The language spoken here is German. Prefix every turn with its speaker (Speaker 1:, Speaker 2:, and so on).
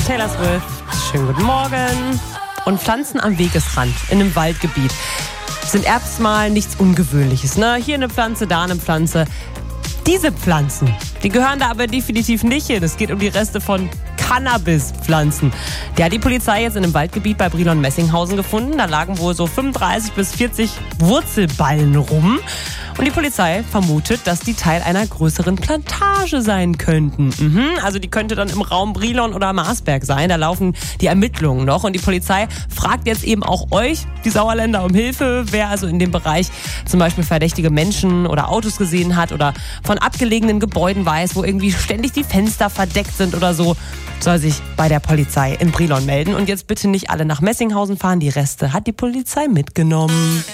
Speaker 1: Taylor Swift. Schönen guten Morgen. Und Pflanzen am Wegesrand in einem Waldgebiet sind erstmal nichts Ungewöhnliches. Ne? Hier eine Pflanze, da eine Pflanze. Diese Pflanzen, die gehören da aber definitiv nicht hin. Es geht um die Reste von Cannabispflanzen. Die hat die Polizei jetzt in einem Waldgebiet bei Brilon-Messinghausen gefunden. Da lagen wohl so 35 bis 40 Wurzelballen rum. Und die Polizei vermutet, dass die Teil einer größeren Plantage sein könnten. Also die könnte dann im Raum Brilon oder Marsberg sein. Da laufen die Ermittlungen noch. Und die Polizei fragt jetzt eben auch euch, die Sauerländer, um Hilfe. Wer also in dem Bereich zum Beispiel verdächtige Menschen oder Autos gesehen hat oder von abgelegenen Gebäuden weiß, wo irgendwie ständig die Fenster verdeckt sind oder so, soll sich bei der Polizei in Brilon melden. Und jetzt bitte nicht alle nach Messinghausen fahren. Die Reste hat die Polizei mitgenommen.